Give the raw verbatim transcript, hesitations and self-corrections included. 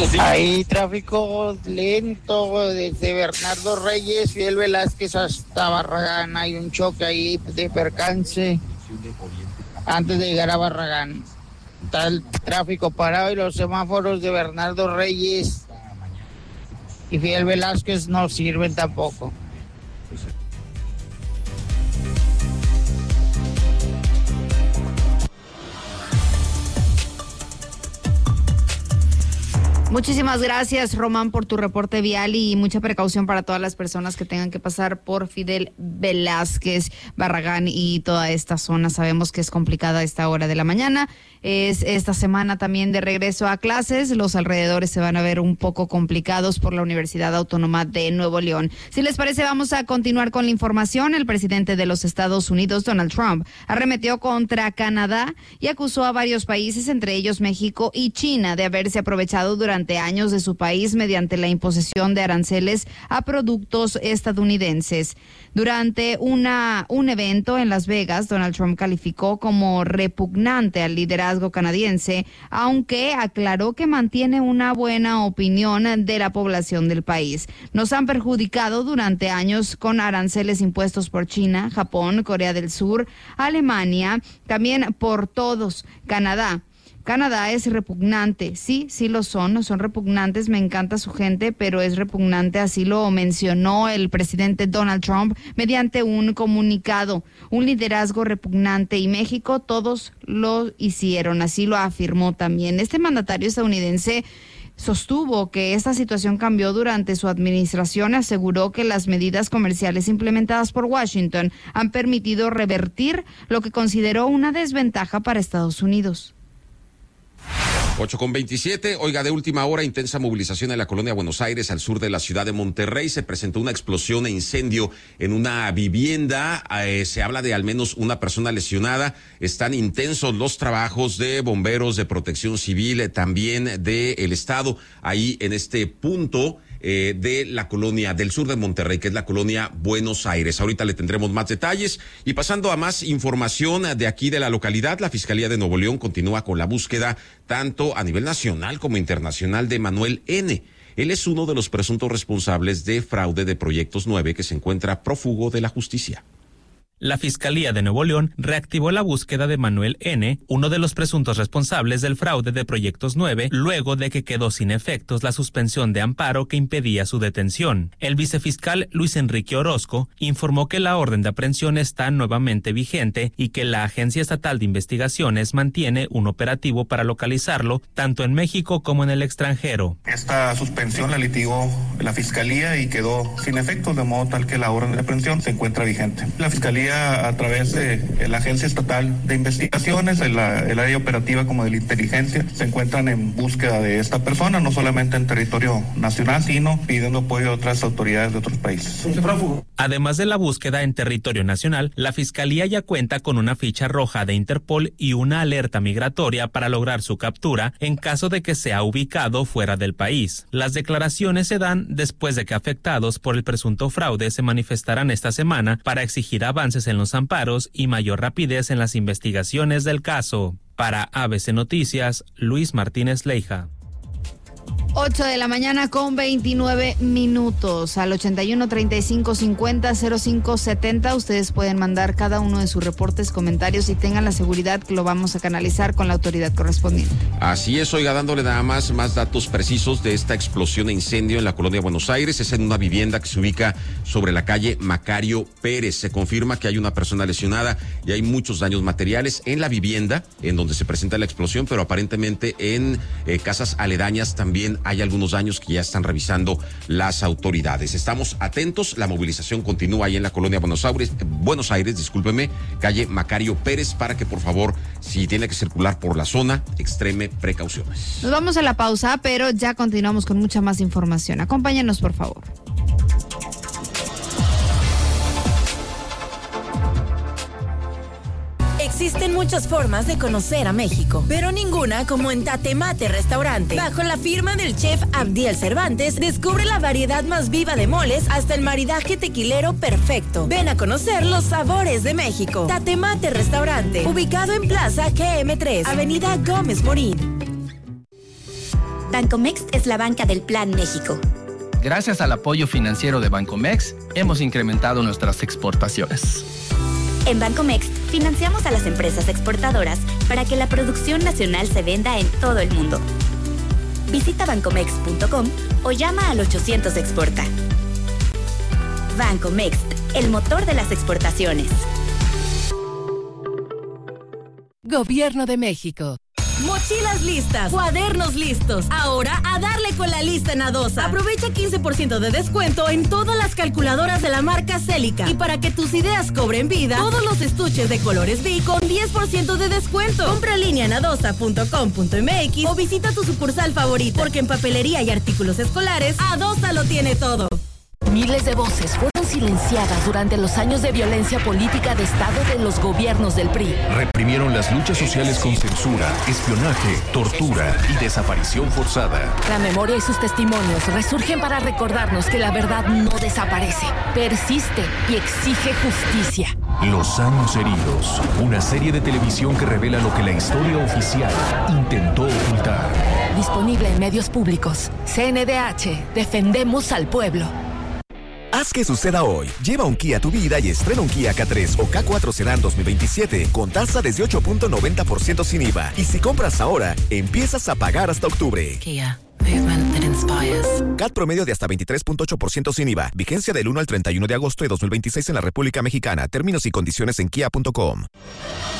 Hay tráfico lento desde Bernardo Reyes, Fidel Velázquez hasta Barragán. Hay un choque ahí de percance antes de llegar a Barragán. Está el tráfico parado y los semáforos de Bernardo Reyes y Fidel Velázquez no sirven tampoco. Muchísimas gracias, Román, por tu reporte vial y mucha precaución para todas las personas que tengan que pasar por Fidel Velázquez, Barragán y toda esta zona. Sabemos que es complicada a esta hora de la mañana. Es esta semana también de regreso a clases. Los alrededores se van a ver un poco complicados por la Universidad Autónoma de Nuevo León. Si les parece, vamos a continuar con la información. El presidente de los Estados Unidos, Donald Trump, arremetió contra Canadá y acusó a varios países, entre ellos México y China, de haberse aprovechado durante años de su país mediante la imposición de aranceles a productos estadounidenses. Durante una un evento en Las Vegas, Donald Trump calificó como repugnante al liderazgo canadiense, aunque aclaró que mantiene una buena opinión de la población del país. Nos han perjudicado durante años con aranceles impuestos por China, Japón, Corea del Sur, Alemania, también por todos, Canadá. Canadá es repugnante, sí, sí lo son, son repugnantes, me encanta su gente, pero es repugnante, así lo mencionó el presidente Donald Trump mediante un comunicado, un liderazgo repugnante, y México todos lo hicieron, así lo afirmó también. Este mandatario estadounidense sostuvo que esta situación cambió durante su administración. Aseguró que las medidas comerciales implementadas por Washington han permitido revertir lo que consideró una desventaja para Estados Unidos. ocho con veintisiete, oiga, de última hora, intensa movilización en la colonia Buenos Aires, al sur de la ciudad de Monterrey. Se presentó una explosión e incendio en una vivienda. Eh, se habla de al menos una persona lesionada. Están intensos los trabajos de bomberos, de protección civil, eh, también del Estado, ahí en este punto Eh, de la colonia del sur de Monterrey, que es la colonia Buenos Aires. Ahorita le tendremos más detalles. Y pasando a más información de aquí de la localidad, la Fiscalía de Nuevo León continúa con la búsqueda tanto a nivel nacional como internacional de Manuel N. Él es uno de los presuntos responsables de fraude de Proyectos nueve, que se encuentra prófugo de la justicia. La Fiscalía de Nuevo León reactivó la búsqueda de Manuel N., uno de los presuntos responsables del fraude de Proyectos nueve, luego de que quedó sin efectos la suspensión de amparo que impedía su detención. El vicefiscal Luis Enrique Orozco informó que la orden de aprehensión está nuevamente vigente y que la Agencia Estatal de Investigaciones mantiene un operativo para localizarlo tanto en México como en el extranjero. Esta suspensión la litigó la Fiscalía y quedó sin efectos, de modo tal que la orden de aprehensión se encuentra vigente. La Fiscalía, a través de la Agencia Estatal de Investigaciones, el, el área operativa como de la inteligencia, se encuentran en búsqueda de esta persona, no solamente en territorio nacional, sino pidiendo apoyo a otras autoridades de otros países. Además de la búsqueda en territorio nacional, la Fiscalía ya cuenta con una ficha roja de Interpol y una alerta migratoria para lograr su captura en caso de que sea ubicado fuera del país. Las declaraciones se dan después de que afectados por el presunto fraude se manifestarán esta semana para exigir avances en los amparos y mayor rapidez en las investigaciones del caso. Para A B C Noticias, Luis Martínez Leija. ocho de la mañana con veintinueve minutos. Al ochenta y uno, treinta y cinco, cincuenta, cero cinco setenta. Ustedes pueden mandar cada uno de sus reportes, comentarios, y tengan la seguridad que lo vamos a canalizar con la autoridad correspondiente. Así es, oiga, dándole nada más, más datos precisos de esta explosión e incendio en la colonia Buenos Aires. Es en una vivienda que se ubica sobre la calle Macario Pérez. Se confirma que hay una persona lesionada y hay muchos daños materiales en la vivienda en donde se presenta la explosión, pero aparentemente en eh, casas aledañas también hay algunos daños que ya están revisando las autoridades. Estamos atentos, la movilización continúa ahí en la colonia Buenos Aires, Buenos Aires, discúlpeme, calle Macario Pérez, para que por favor, si tiene que circular por la zona, extreme precauciones. Nos vamos a la pausa, pero ya continuamos con mucha más información. Acompáñanos, por favor. Existen muchas formas de conocer a México, pero ninguna como en Tatemate Restaurante. Bajo la firma del chef Abdiel Cervantes, descubre la variedad más viva de moles hasta el maridaje tequilero perfecto. Ven a conocer los sabores de México. Tatemate Restaurante, ubicado en Plaza G M tres, Avenida Gómez Morín. Bancomext es la banca del Plan México. Gracias al apoyo financiero de Bancomext, hemos incrementado nuestras exportaciones. En Bancomext, financiamos a las empresas exportadoras para que la producción nacional se venda en todo el mundo. Visita bancomext punto com o llama al ochocientos exporta. Bancomext, el motor de las exportaciones. Gobierno de México. Mochilas listas, cuadernos listos. Ahora a darle con la lista en Adosa. Aprovecha quince por ciento de descuento en todas las calculadoras de la marca Celica. Y para que tus ideas cobren vida, todos los estuches de colores B con diez por ciento de descuento. Compra en línea en adosa punto com punto m x o visita tu sucursal favorita. Porque en papelería y artículos escolares, Adosa lo tiene todo. Miles de voces fueron silenciadas durante los años de violencia política de Estado de los gobiernos del P R I. Reprimieron las luchas sociales con censura, espionaje, tortura y desaparición forzada. La memoria y sus testimonios resurgen para recordarnos que la verdad no desaparece, persiste y exige justicia. Los años heridos, una serie de televisión que revela lo que la historia oficial intentó ocultar. Disponible en medios públicos. C N D H, defendemos al pueblo. Haz que suceda hoy. Lleva un Kia a tu vida y estrena un Kia K tres o K cuatro Sedan dos mil veintisiete con tasa desde ocho punto noventa por ciento sin I V A. Y si compras ahora, empiezas a pagar hasta octubre. Kia. Movement that inspires. C A T promedio de hasta veintitrés punto ocho por ciento sin I V A. Vigencia del uno al treinta y uno de agosto de dos mil veintiséis en la República Mexicana. Términos y condiciones en kia punto com.